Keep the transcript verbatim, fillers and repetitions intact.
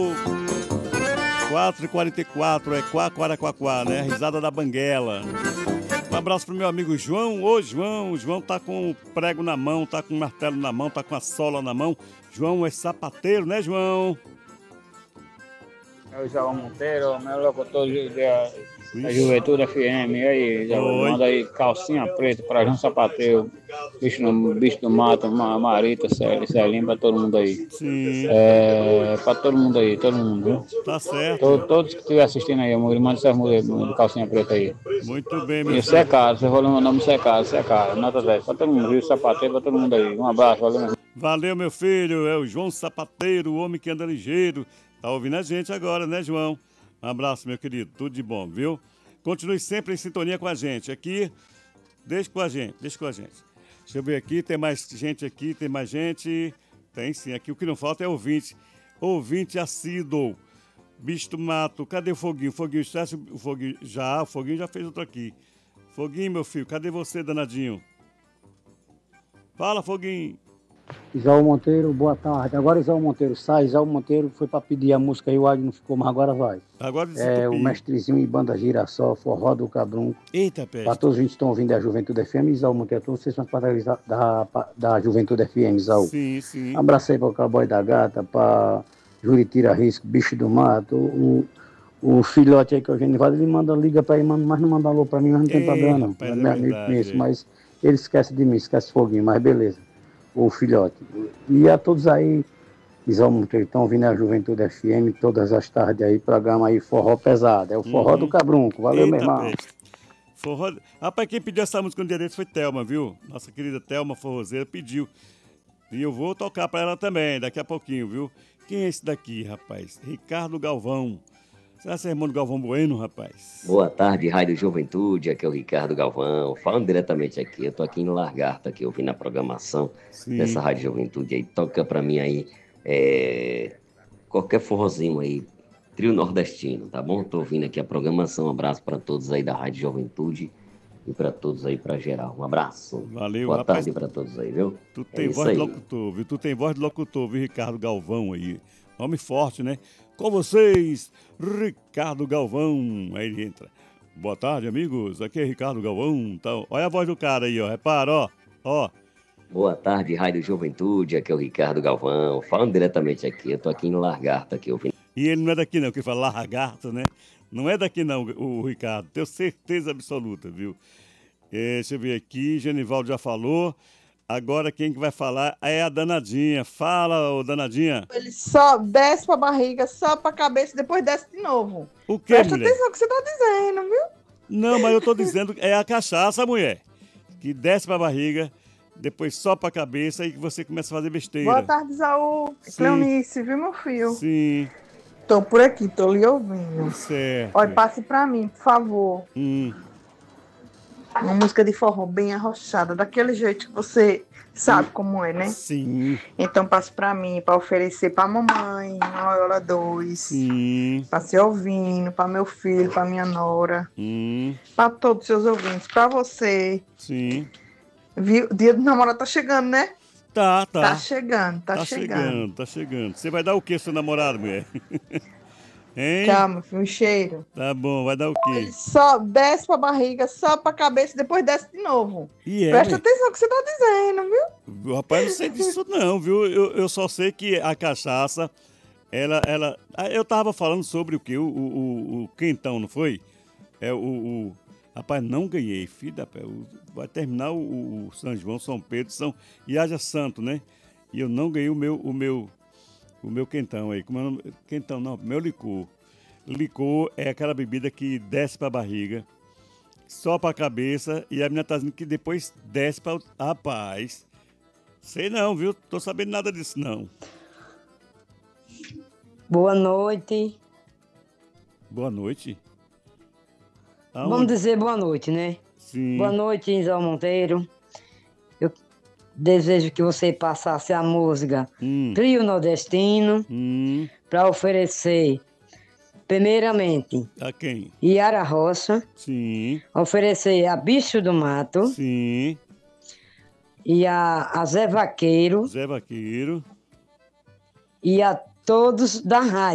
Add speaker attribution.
Speaker 1: quatro e quarenta e quatro, é quá, quá, quá, quá, né? A risada da banguela. Um abraço pro meu amigo João. Ô, João, o João tá com o prego na mão, tá com o martelo na mão, tá com a sola na mão. João é sapateiro, né, João?
Speaker 2: É o João Monteiro, meu locutor da, da Juventude F M. E aí, já manda aí calcinha preta pra João Sapateiro, bicho, no, bicho do mato, Marita, Célia, Celinho, pra todo mundo aí.
Speaker 1: Sim.
Speaker 2: É, pra todo mundo aí, todo mundo, viu?
Speaker 1: Tá certo.
Speaker 2: Todo, todos que estiverem assistindo aí, amor, manda essas mulheres de calcinha preta aí.
Speaker 1: Muito bem, meu
Speaker 2: E
Speaker 1: filho.
Speaker 2: você é caro, você falou meu nome, você é caro, você é caro. Nota dez, pra todo mundo, viu? Sapateiro, pra todo mundo aí. Um abraço, valeu, meu.
Speaker 1: Valeu, meu filho. É o João Sapateiro, o homem que anda ligeiro. Tá ouvindo a gente agora, né, João? Um abraço, meu querido. Tudo de bom, viu? Continue sempre em sintonia com a gente. Aqui, deixa com a gente, deixa com a gente. Deixa eu ver aqui, tem mais gente aqui, tem mais gente. Tem sim, aqui o que não falta é ouvinte. Ouvinte assíduo. Bicho do mato, cadê o Foguinho? Foguinho, esquece o Foguinho. Já, o Foguinho já fez outro aqui. Foguinho, meu filho, cadê você, danadinho? Fala, Foguinho.
Speaker 3: Isaú Monteiro, boa tarde. Agora Isaú Monteiro sai, Isaú Monteiro foi para pedir a música e o áudio não ficou, mas agora vai.
Speaker 1: Agora
Speaker 3: é o Mestrezinho e Banda Girassol, Forró do Cabrunco.
Speaker 1: Eita, peste.
Speaker 3: Para todos os que estão ouvindo a Juventude F M, Isaú Monteiro, todos vocês são padrinhos da, da Juventude F M, Isaú.
Speaker 1: Sim, sim.
Speaker 3: Abracei para o Cowboy da Gata, para Juritira Risco, Bicho do Mato, o, o filhote aí que é o Genivaldo, ele manda, liga para ele, mas não manda alô para mim, mas não tem Ei, problema não. Rapaz, é verdade, conheço, mas ele esquece de mim, esquece Foguinho, mas beleza. O filhote. E a todos aí, Isaú Monteiro, estão ouvindo a Juventude F M todas as tardes aí, programa aí Forró Pesado. É o Forró uhum. do Cabrunco. Valeu, Eita, meu irmão. Peste.
Speaker 1: Forró... Rapaz, quem pediu essa música no direito foi Thelma, viu? Nossa querida Thelma Forrozeira pediu. E eu vou tocar pra ela também, daqui a pouquinho, viu? Quem é esse daqui, rapaz? Ricardo Galvão. Será que é irmão do Galvão Bueno, rapaz?
Speaker 4: Boa tarde, Rádio Juventude, aqui é o Ricardo Galvão, falando diretamente aqui, eu tô aqui no Lagarto, aqui ouvindo a programação Sim. dessa Rádio Juventude aí, toca pra mim aí, é... qualquer forrozinho aí, trio nordestino, tá bom? Tô ouvindo aqui a programação, um abraço pra todos aí da Rádio Juventude e pra todos aí pra geral, um abraço.
Speaker 1: Valeu,
Speaker 4: Boa
Speaker 1: rapaz,
Speaker 4: tarde pra todos aí, viu?
Speaker 1: Tu tem é voz de locutor, viu? Tu tem voz de locutor, viu, Ricardo Galvão aí, nome forte, né? Com vocês, Ricardo Galvão. Aí ele entra. Boa tarde, amigos. Aqui é Ricardo Galvão. Então, olha a voz do cara aí, ó. Repara, ó. ó.
Speaker 4: Boa tarde, Rádio Juventude. Aqui é o Ricardo Galvão. Falando diretamente aqui. Eu tô aqui no Lagarto, aqui ouvindo.
Speaker 1: E ele não é daqui não, que fala Lagarto, né? Não é daqui não, o Ricardo. Tenho certeza absoluta, viu? É, deixa eu ver aqui. Genivaldo já falou. Agora quem que vai falar é a Danadinha. Fala, ô Danadinha.
Speaker 5: Ele só desce pra barriga, só pra cabeça e depois desce de novo.
Speaker 1: O que,
Speaker 5: Presta
Speaker 1: mulher?
Speaker 5: atenção no que você tá dizendo, viu?
Speaker 1: Não, mas eu tô dizendo que é a cachaça, mulher. Que desce pra barriga, depois só pra cabeça e que você começa a fazer besteira.
Speaker 5: Boa tarde, Isaú. Cleonice, viu, meu filho?
Speaker 1: Sim.
Speaker 5: Tô por aqui, tô lhe ouvindo.
Speaker 1: Certo.
Speaker 5: Olha, passe pra mim, por favor.
Speaker 1: Hum.
Speaker 5: Uma música de forró bem arrochada, daquele jeito que você sabe hum. como é, né?
Speaker 1: Sim.
Speaker 5: Então passe pra mim, pra oferecer pra mamãe, na Oiola dois.
Speaker 1: Sim.
Speaker 5: Pra ser ouvindo, pra meu filho, pra minha nora.
Speaker 1: Hum.
Speaker 5: Pra todos os seus ouvintes, pra você.
Speaker 1: Sim.
Speaker 5: Viu? O dia do namorado tá chegando, né?
Speaker 1: Tá, tá.
Speaker 5: Tá chegando, tá,
Speaker 1: tá
Speaker 5: chegando.
Speaker 1: Tá chegando, tá chegando. Você vai dar o que, seu namorado, mulher? Hein?
Speaker 5: Calma, filho, um cheiro.
Speaker 1: Tá bom, vai dar o quê?
Speaker 5: Ele só desce pra barriga, só pra cabeça e depois desce de novo.
Speaker 1: E é,
Speaker 5: Presta atenção no que você tá dizendo, viu?
Speaker 1: Rapaz, não sei disso não, viu? Eu, eu só sei que a cachaça, ela, ela... Eu tava falando sobre o quê? O, o, o quentão, não foi? É o... o... Rapaz, não ganhei, filho da pé. Vai terminar o, o São João, São Pedro, São... e haja santo, né? E eu não ganhei o meu... O meu O meu quentão aí, como é o nome? Quentão não, meu licor. Licor é aquela bebida que desce pra barriga, só pra cabeça, e a menina tá dizendo que depois desce pra... Rapaz, sei não, viu? Tô sabendo nada disso, não.
Speaker 6: Boa noite.
Speaker 1: Boa noite? Aonde?
Speaker 6: Vamos dizer boa noite, né?
Speaker 1: Sim.
Speaker 6: Boa noite, Isaú Monteiro. Eu desejo que você passasse a música hum. Trio Nordestino
Speaker 1: hum.
Speaker 6: para oferecer, primeiramente,
Speaker 1: a quem?
Speaker 6: Yara Roça.
Speaker 1: Sim.
Speaker 6: Oferecer a Bicho do Mato.
Speaker 1: Sim.
Speaker 6: E a, a Zé Vaqueiro.
Speaker 1: Zé Vaqueiro.
Speaker 6: E a todos da rádio.